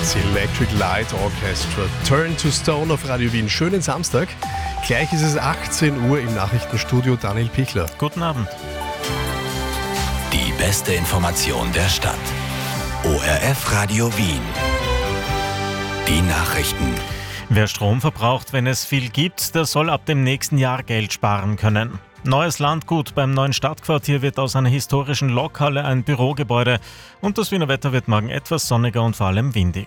Das Electric Light Orchestra, Turn to Stone auf Radio Wien. Schönen Samstag. Gleich ist es 18 Uhr im Nachrichtenstudio. Daniel Pichler. Guten Abend. Die beste Information der Stadt. ORF Radio Wien. Die Nachrichten. Wer Strom verbraucht, wenn es viel gibt, der soll ab dem nächsten Jahr Geld sparen können. Neues Landgut. Beim neuen Stadtquartier wird aus einer historischen Lokhalle ein Bürogebäude und das Wiener Wetter wird morgen etwas sonniger und vor allem windig.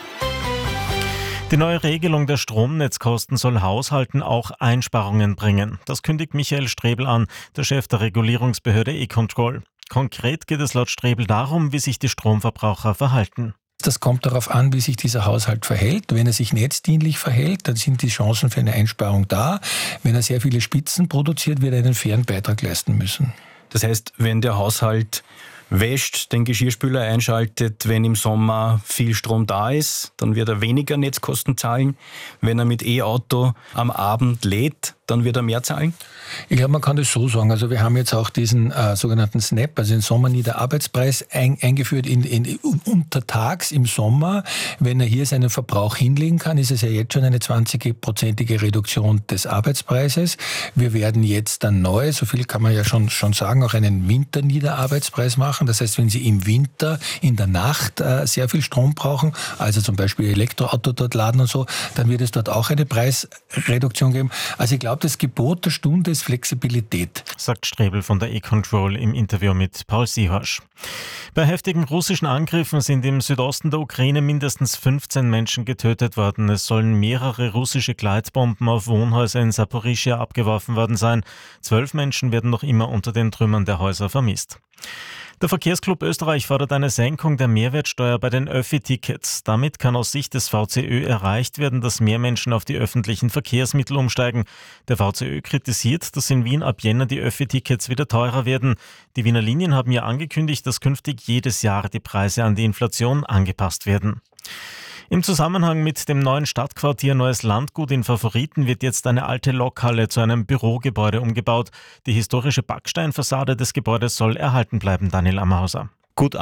Die neue Regelung der Stromnetzkosten soll Haushalten auch Einsparungen bringen. Das kündigt Michael Strebel an, der Chef der Regulierungsbehörde E-Control. Konkret geht es laut Strebel darum, wie sich die Stromverbraucher verhalten. Das kommt darauf an, wie sich dieser Haushalt verhält. Wenn er sich netzdienlich verhält, dann sind die Chancen für eine Einsparung da. Wenn er sehr viele Spitzen produziert, wird er einen fairen Beitrag leisten müssen. Das heißt, wenn der Haushalt wäscht, den Geschirrspüler einschaltet, wenn im Sommer viel Strom da ist, dann wird er weniger Netzkosten zahlen. Wenn er mit E-Auto am Abend lädt, dann wird er mehr zahlen? Ich glaube, man kann das so sagen. Also wir haben jetzt auch diesen sogenannten SNAP, also den Sommerniederarbeitspreis, eingeführt untertags im Sommer. Wenn er hier seinen Verbrauch hinlegen kann, ist es ja jetzt schon eine 20-prozentige Reduktion des Arbeitspreises. Wir werden jetzt dann neu, so viel kann man ja schon sagen, auch einen Winterniederarbeitspreis machen. Das heißt, wenn Sie im Winter, in der Nacht sehr viel Strom brauchen, also zum Beispiel Elektroauto dort laden und so, dann wird es dort auch eine Preisreduktion geben. Also ich glaube, das Gebot der Stunde ist Flexibilität, sagt Strebel von der E-Control im Interview mit Paul Siehasch. Bei heftigen russischen Angriffen sind im Südosten der Ukraine mindestens 15 Menschen getötet worden. Es sollen mehrere russische Gleitbomben auf Wohnhäuser in Saporischschja abgeworfen worden sein. 12 Menschen werden noch immer unter den Trümmern der Häuser vermisst. Der Verkehrsclub Österreich fordert eine Senkung der Mehrwertsteuer bei den Öffi-Tickets. Damit kann aus Sicht des VCÖ erreicht werden, dass mehr Menschen auf die öffentlichen Verkehrsmittel umsteigen. Der VCÖ kritisiert, dass in Wien ab Jänner die Öffi-Tickets wieder teurer werden. Die Wiener Linien haben ja angekündigt, dass künftig jedes Jahr die Preise an die Inflation angepasst werden. Im Zusammenhang mit dem neuen Stadtquartier Neues Landgut in Favoriten wird jetzt eine alte Lokhalle zu einem Bürogebäude umgebaut. Die historische Backsteinfassade des Gebäudes soll erhalten bleiben, Daniel Ammerhauser. Gut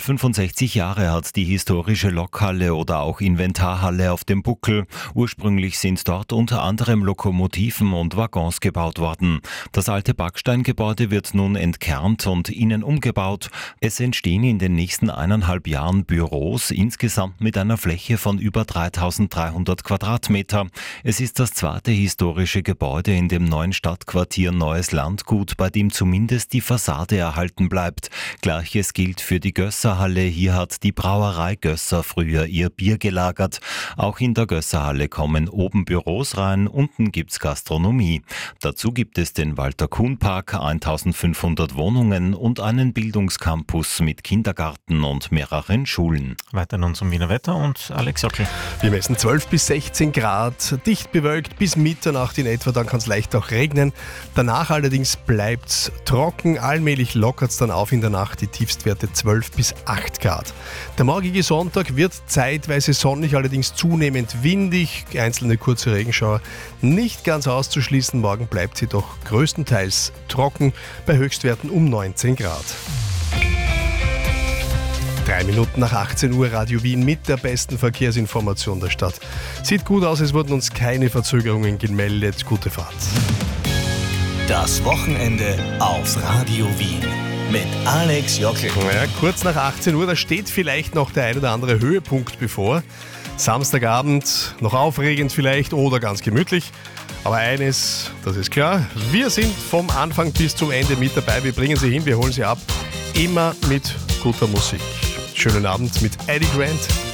165 Jahre hat die historische Lokhalle oder auch Inventarhalle auf dem Buckel. Ursprünglich sind dort unter anderem Lokomotiven und Waggons gebaut worden. Das alte Backsteingebäude wird nun entkernt und innen umgebaut. Es entstehen in den nächsten 1,5 Jahren Büros, insgesamt mit einer Fläche von über 3.300 Quadratmeter. Es ist das zweite historische Gebäude in dem neuen Stadtquartier Neues Landgut, bei dem zumindest die Fassade erhalten bleibt. Gleiches gilt für die Gösserhalle. Hier hat die Brauerei Gösser früher ihr Bier gelagert. Auch in der Gösserhalle kommen oben Büros rein, unten gibt's Gastronomie. Dazu gibt es den Walter-Kuhn-Park, 1500 Wohnungen und einen Bildungscampus mit Kindergarten und mehreren Schulen. Weiter nun zum Wiener Wetter und Alex Jockel. Wir messen 12 bis 16 Grad, dicht bewölkt bis Mitternacht in etwa, dann kann es leicht auch regnen. Danach allerdings bleibt's trocken, allmählich lockert's dann auf in der Nacht, die Tiefstwerte 12 bis 8 Grad. Der morgige Sonntag wird zeitweise sonnig, allerdings zunehmend windig, einzelne kurze Regenschauer nicht ganz auszuschließen. Morgen bleibt sie doch größtenteils trocken, bei Höchstwerten um 19 Grad. 3 Minuten nach 18 Uhr, Radio Wien mit der besten Verkehrsinformation der Stadt. Sieht gut aus, es wurden uns keine Verzögerungen gemeldet. Gute Fahrt. Das Wochenende auf Radio Wien mit Alex Jockel. Ja, kurz nach 18 Uhr, da steht vielleicht noch der ein oder andere Höhepunkt bevor. Samstagabend, noch aufregend vielleicht oder ganz gemütlich. Aber eines, das ist klar, wir sind vom Anfang bis zum Ende mit dabei. Wir bringen Sie hin, wir holen Sie ab. Immer mit guter Musik. Schönen Abend mit Eddie Grant.